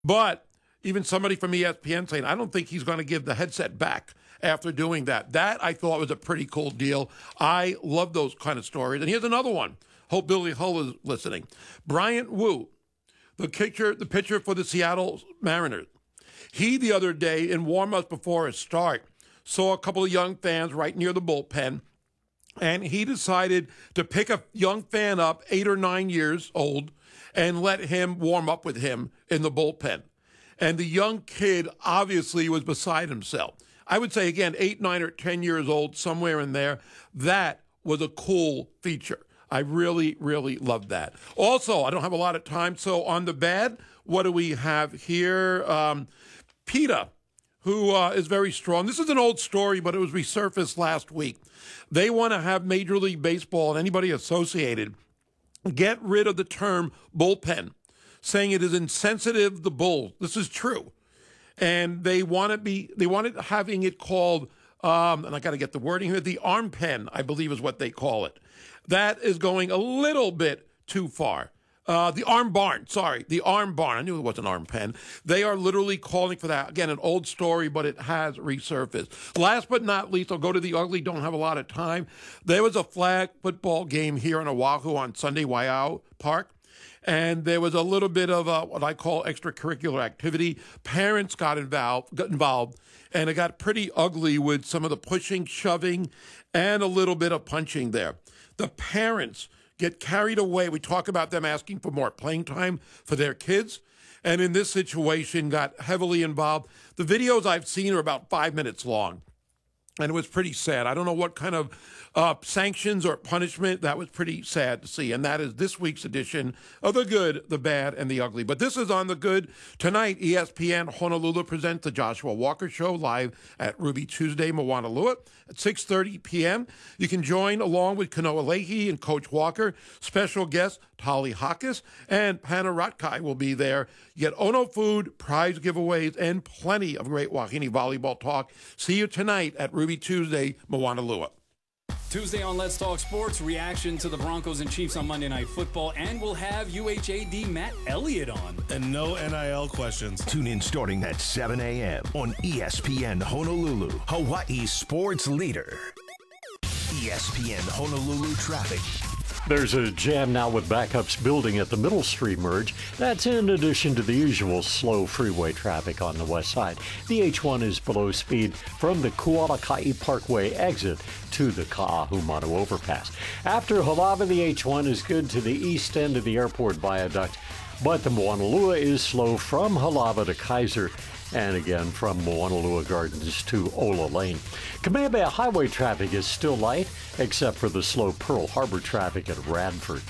But even somebody from ESPN saying, I don't think he's going to give the headset back after doing that. That I thought was a pretty cool deal. I love those kind of stories. And here's another one. Hope Billy Hull is listening. Bryant Wu, the pitcher for the Seattle Mariners. He, the other day, in warm-ups before his start, saw a couple of young fans right near the bullpen, and he decided to pick a young fan up, 8 or 9 years old, and let him warm up with him in the bullpen. And the young kid obviously was beside himself. I would say, again, 8, 9, or 10 years old, somewhere in there. That was a cool feature. I really, really loved that. Also, I don't have a lot of time, so on the bad, what do we have here? PETA, who is very strong. This is an old story, but it was resurfaced last week. They want to have Major League Baseball and anybody associated get rid of the term bullpen, saying it is insensitive to the Bulls. This is true. And they wanted having it called, and I got to get the wording here, the arm pen, I believe is what they call it. That is going a little bit too far. The arm barn. I knew it was an arm pen. They are literally calling for that. Again, an old story, but it has resurfaced. Last but not least, I'll go to the ugly. Don't have a lot of time. There was a flag football game here in Oahu on Sunday, Waiau Park. And there was a little bit of what I call extracurricular activity. Parents got involved, and it got pretty ugly with some of the pushing, shoving, and a little bit of punching there. The parents get carried away. We talk about them asking for more playing time for their kids, and in this situation got heavily involved. The videos I've seen are about 5 minutes long, and it was pretty sad. I don't know what kind of sanctions or punishment. That was pretty sad to see, and that is this week's edition of The Good, The Bad, and The Ugly. But this is on The Good. Tonight, ESPN Honolulu presents the Joshua Walker Show live at Ruby Tuesday, Moanalua at 6:30 p.m. You can join along with Kanoa Leahy and Coach Walker. Special guest Tali Hakis and Pana Ratkai will be there. You get Ono food, prize giveaways, and plenty of great Wahine volleyball talk. See you tonight at Ruby Tuesday, Moanalua. Tuesday on Let's Talk Sports, reaction to the Broncos and Chiefs on Monday Night Football, and we'll have UHAD Matt Elliott on. And no NIL questions. Tune in starting at 7 a.m. on ESPN Honolulu, Hawaii's sports leader. ESPN Honolulu traffic. There's a jam now with backups building at the Middle Street merge. That's in addition to the usual slow freeway traffic on the west side. The H1 is below speed from the Kualakai Parkway exit to the Ka'ahumanu overpass. After Halava, the H1 is good to the east end of the airport viaduct, but the Moanalua is slow from Halava to Kaiser, and again from Moanalua Gardens to Ola Lane. Kamehameha Highway traffic is still light, except for the slow Pearl Harbor traffic at Radford.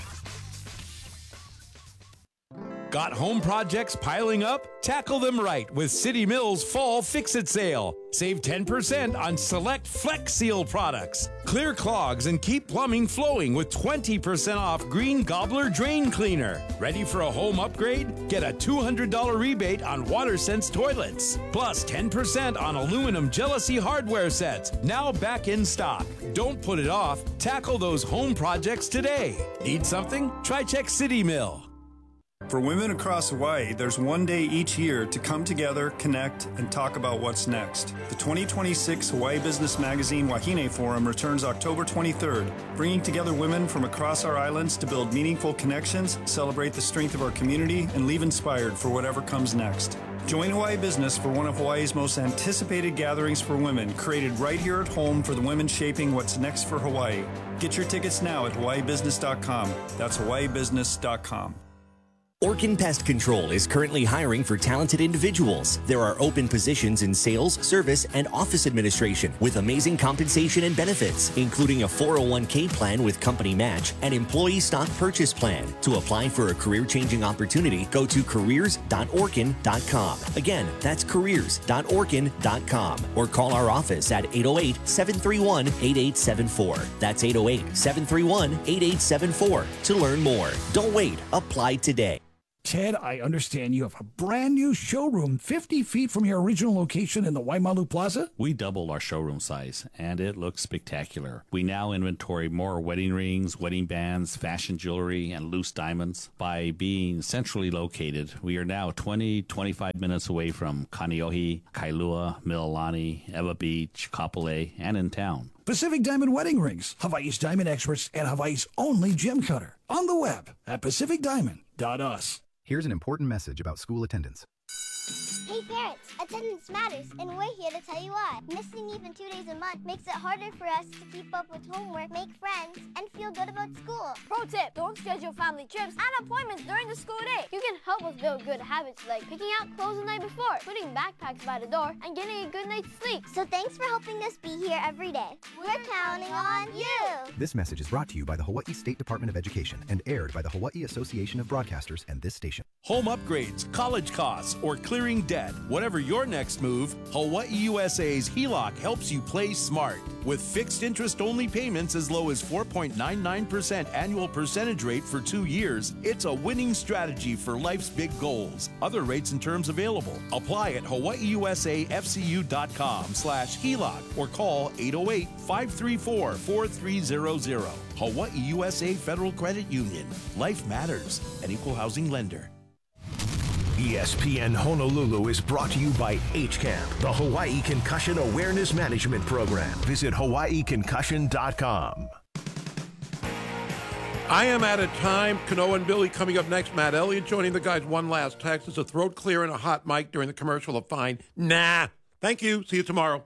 Got home projects piling up? Tackle them right with City Mills Fall Fix-It Sale. Save 10% on select Flex Seal products. Clear clogs and keep plumbing flowing with 20% off Green Gobbler Drain Cleaner. Ready for a home upgrade? Get a $200 rebate on WaterSense toilets. Plus 10% on aluminum Jealousy hardware sets. Now back in stock. Don't put it off. Tackle those home projects today. Need something? Try check City Mill. For women across Hawaii, there's one day each year to come together, connect, and talk about what's next. The 2026 Hawaii Business Magazine Wahine Forum returns October 23rd, bringing together women from across our islands to build meaningful connections, celebrate the strength of our community, and leave inspired for whatever comes next. Join Hawaii Business for one of Hawaii's most anticipated gatherings for women, created right here at home for the women shaping what's next for Hawaii. Get your tickets now at hawaiibusiness.com. That's hawaiibusiness.com. Orkin Pest Control is currently hiring for talented individuals. There are open positions in sales, service, and office administration with amazing compensation and benefits, including a 401k plan with company match and employee stock purchase plan. To apply for a career-changing opportunity, go to careers.orkin.com. Again, that's careers.orkin.com, or call our office at 808-731-8874. That's 808-731-8874 to learn more. Don't wait. Apply today. Ted, I understand you have a brand new showroom 50 feet from your original location in the Waimalu Plaza? We doubled our showroom size, and it looks spectacular. We now inventory more wedding rings, wedding bands, fashion jewelry, and loose diamonds. By being centrally located, we are now 25 minutes away from Kaneohe, Kailua, Mililani, Ewa Beach, Kapolei, and in town. Pacific Diamond Wedding Rings, Hawaii's diamond experts and Hawaii's only gem cutter. On the web at pacificdiamond.us. Here's an important message about school attendance. Hey parents, attendance matters, and we're here to tell you why. Missing even 2 days a month makes it harder for us to keep up with homework, make friends, and feel good about school. Pro tip, don't schedule family trips and appointments during the school day. You can help us build good habits like picking out clothes the night before, putting backpacks by the door, and getting a good night's sleep. So thanks for helping us be here every day. We're counting on you. This message is brought to you by the Hawaii State Department of Education and aired by the Hawaii Association of Broadcasters and this station. Home upgrades, college costs, or clearing debt. Whatever your next move, Hawaii USA's HELOC helps you play smart. With fixed interest-only payments as low as 4.99% annual percentage rate for 2 years, it's a winning strategy for life's big goals. Other rates and terms available. Apply at hawaiiusafcu.com/HELOC or call 808-534-4300. Hawaii USA Federal Credit Union. Life matters. An equal housing lender. ESPN Honolulu is brought to you by HCAMP, the Hawaii Concussion Awareness Management Program. Visit hawaiiconcussion.com. I am out of time. Kanoa and Billy coming up next. Matt Elliott joining the guys. One last text. Is a throat clear and a hot mic during the commercial a fine? Nah. Thank you. See you tomorrow.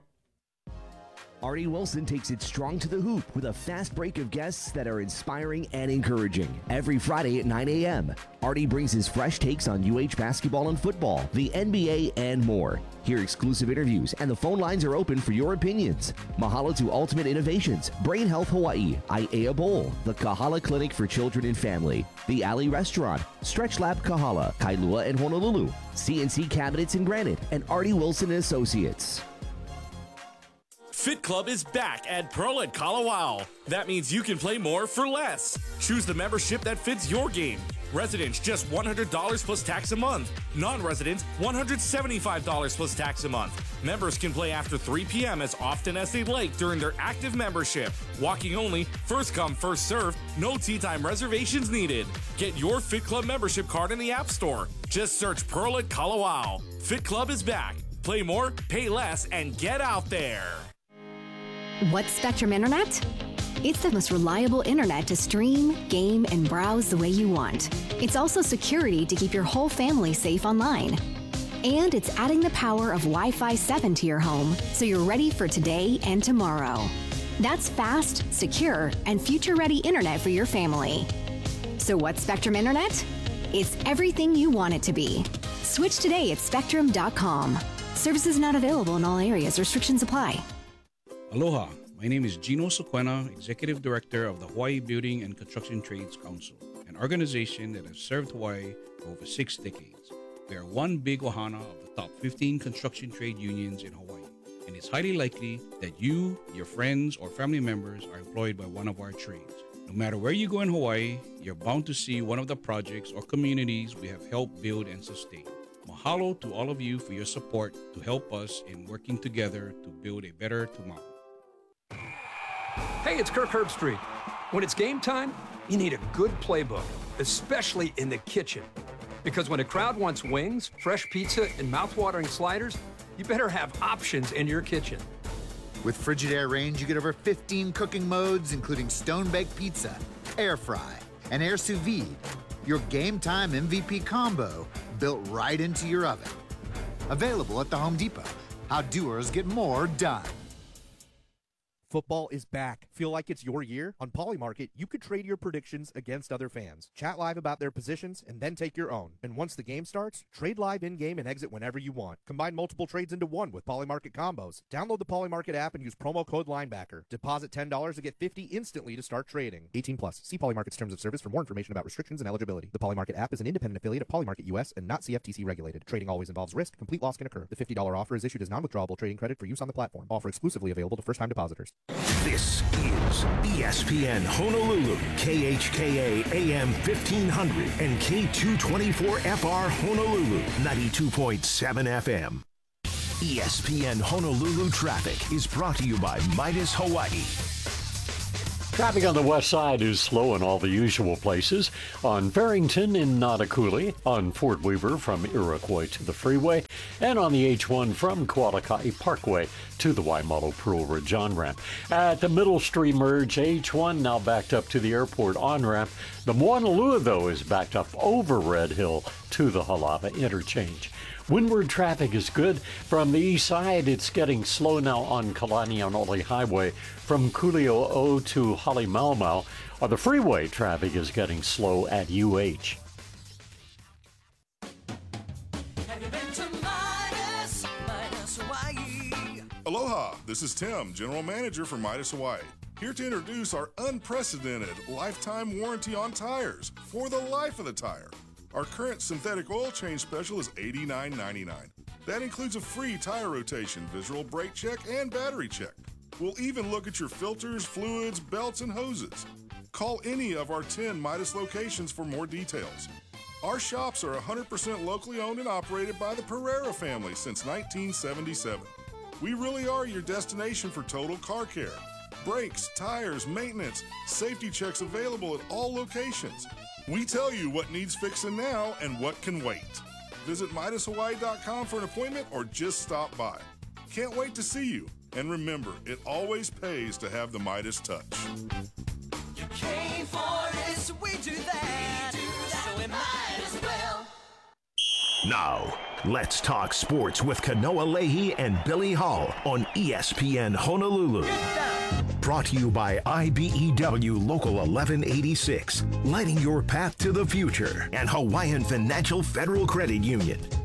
Artie Wilson takes it strong to the hoop with a fast break of guests that are inspiring and encouraging. Every Friday at 9 a.m., Artie brings his fresh takes on UH basketball and football, the NBA, and more. Hear exclusive interviews, and the phone lines are open for your opinions. Mahalo to Ultimate Innovations, Brain Health Hawaii, Aiea Bowl, the Kahala Clinic for Children and Family, the Alley Restaurant, Stretch Lab Kahala, Kailua and Honolulu, CNC Cabinets and Granite, and Artie Wilson and Associates. Fit Club is back at Pearl at Kalawao. That means you can play more for less. Choose the membership that fits your game. Residents, just $100 plus tax a month. Non-residents, $175 plus tax a month. Members can play after 3 p.m. as often as they'd like during their active membership. Walking only, first come, first serve, no tea time reservations needed. Get your Fit Club membership card in the App Store. Just search Pearl at Kalawao. Fit Club is back. Play more, pay less, and get out there. What's Spectrum Internet? It's the most reliable internet to stream, game, and browse the way you want. It's also security to keep your whole family safe online. And it's adding the power of Wi-Fi 7 to your home so you're ready for today and tomorrow. That's fast, secure, and future-ready internet for your family. So what's Spectrum Internet? It's everything you want it to be. Switch today at spectrum.com. Services not available in all areas. Restrictions apply. Aloha, my name is Gino Sequena, Executive Director of the Hawaii Building and Construction Trades Council, an organization that has served Hawaii for over 6 decades. We are one big ohana of the top 15 construction trade unions in Hawaii, and it's highly likely that you, your friends, or family members are employed by one of our trades. No matter where you go in Hawaii, you're bound to see one of the projects or communities we have helped build and sustain. Mahalo to all of you for your support to help us in working together to build a better tomorrow. Hey, it's Kirk Herbstreit. When it's game time, you need a good playbook, especially in the kitchen. Because when a crowd wants wings, fresh pizza, and mouth-watering sliders, you better have options in your kitchen. With Frigidaire Range, you get over 15 cooking modes, including stone-baked pizza, air fry, and air sous vide. Your game time MVP combo built right into your oven. Available at the Home Depot. How doers get more done. Football is back. Feel like it's your year? On Polymarket, you could trade your predictions against other fans. Chat live about their positions and then take your own. And once the game starts, trade live in-game and exit whenever you want. Combine multiple trades into one with Polymarket combos. Download the Polymarket app and use promo code LINEBACKER. Deposit $10 to get $50 instantly to start trading. 18+. See Polymarket's terms of service for more information about restrictions and eligibility. The Polymarket app is an independent affiliate of Polymarket US and not CFTC regulated. Trading always involves risk. Complete loss can occur. The $50 offer is issued as non-withdrawable trading credit for use on the platform. Offer exclusively available to first-time depositors. This is ESPN Honolulu, KHKA AM 1500 and K224FR Honolulu, 92.7 FM. ESPN Honolulu Traffic is brought to you by Midas Hawaii. Traffic on the west side is slow in all the usual places. On Farrington in Notakuli, on Fort Weaver from Iroquois to the freeway, and on the H1 from Kualakai Parkway to the Waimalu Pearl Ridge on-ramp. At the Middle Street merge, H1 now backed up to the airport on-ramp. The Moanalua, though, is backed up over Red Hill to the Halava interchange. Windward traffic is good. From the east side, it's getting slow now on Kalaniaole Highway from Kuli'o'o to Halimaumau. On the freeway, traffic is getting slow at UH. Have you been to Midas Hawaii? Aloha, this is Tim, General Manager for Midas Hawaii. Here to introduce our unprecedented lifetime warranty on tires for the life of the tire. Our current synthetic oil change special is $89.99. That includes a free tire rotation, visual brake check, and battery check. We'll even look at your filters, fluids, belts, and hoses. Call any of our 10 Midas locations for more details. Our shops are 100% locally owned and operated by the Pereira family since 1977. We really are your destination for total car care. Brakes, tires, maintenance, safety checks available at all locations. We tell you what needs fixing now and what can wait. Visit MidasHawaii.com for an appointment or just stop by. Can't wait to see you. And remember, it always pays to have the Midas touch. You came for this, we do that. So we might as well. Now, let's talk sports with Kanoa Leahy and Billy Hall on ESPN Honolulu. Brought to you by IBEW Local 1186, lighting your path to the future, and Hawaiian Financial Federal Credit Union.